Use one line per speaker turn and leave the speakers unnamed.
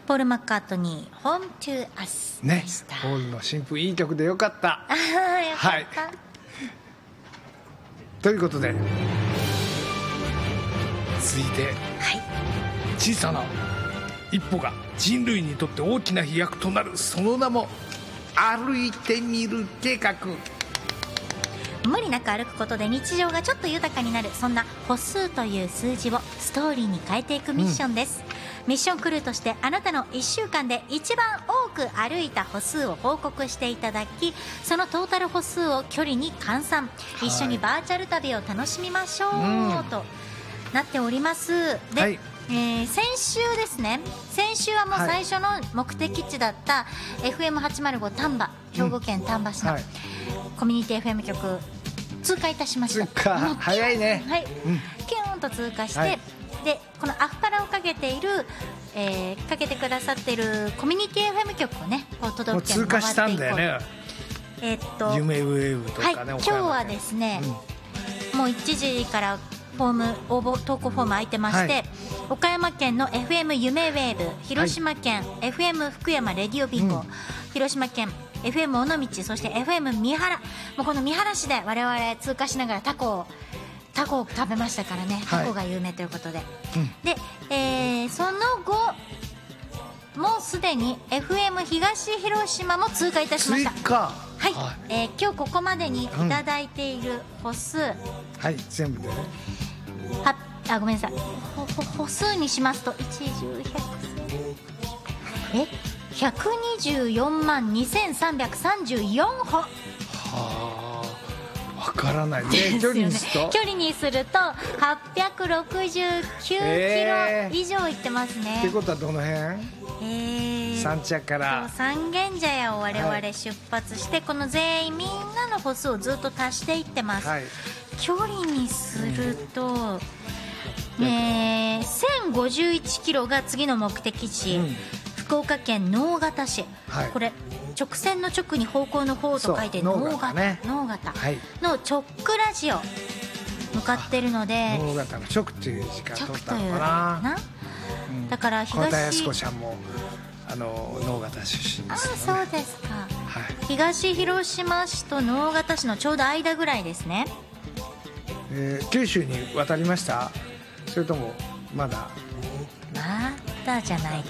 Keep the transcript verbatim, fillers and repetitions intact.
ポール・マッカートニー Home to Us
ね
でした。
ポールの新譜いい曲でよかった。
あーよかった、
はい、ということで続いて、
はい、
小さな一歩が人類にとって大きな飛躍となる、その名も歩いてみる計画。
無理なく歩くことで日常がちょっと豊かになる、そんな歩数という数字をストーリーに変えていくミッションです、うん、ミッションクルーとしてあなたのいっしゅうかんで一番多く歩いた歩数を報告していただき、そのトータル歩数を距離に換算、はい、一緒にバーチャル旅を楽しみましょう、うん、となっております。で、はい、えー、先週ですね、先週はもう最初の目的地だった、エフエムはちまるご 丹波、兵庫県丹波市の、うん、はい、コミュニティ エフエム 局通過いたしました。
通過早いね、
はい、うん、キューンと通過して、はい、でこのアフパラをかけている、えー、かけてくださっているコミュニティ エフエム 局をね、こう都道府県に回っていこう。もう通過したんだよね。えー、っと
夢ウェーブとかね、
はい、今日はですね、うん、もういちじからフォーム応募投稿フォーム空いてまして、はい、岡山県の エフエム 夢ウェーブ、広島県 エフエム 福山レディオビンゴ、うん、広島県 エフエム 尾道、そして エフエム 三原、もうこの三原市で我々通過しながらタコをタコを食べましたからね、タコが有名ということで、はい、うん、で、えー、その後もうすでに エフエム 東広島も通過いたしました。
追加、
はい、はい、えー、今日ここまでにいただいている歩数、うん、はい、
全部でね、
はあ、ごめんなさい、ほほ歩数にしますといちじゅう、ひゃくえひゃくにじゅうよんまんにせんさんびゃくさんじゅうよん歩。は
あ、わからないね。距離にすると
距離にするとはっぴゃくろくじゅうきゅうキロ以上いってますね、
えー、ってことはどの辺？
えー、
三茶から
三軒茶屋を我々出発して、はい、この全員みんなの歩数をずっと足していってます、はい、距離にすると、うん、えー、せんごじゅういちキロが次の目的地、うん、福岡県直方市、はい、これ直線の直に方向の方と書いて直方、ね、直方の直ラジオ向かってるので、
直方の直っていう時間取ったのかな、
うん、だから東、
小田靖子ちゃんもあの直方出身ですよね。
あ、そうですか、はい、東広島市と直方市のちょうど間ぐらいですね。
えー、九州に渡りました？それともまだ？
まだじゃない